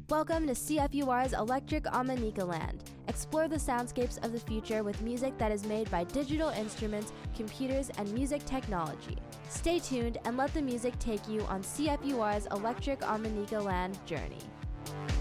Welcome to CFUR's Electric Amanika Land. Explore the soundscapes of the future with music that is made by digital instruments, computers, and music technology. Stay tuned and let the music take you on CFUR's Electric Amanika Land journey.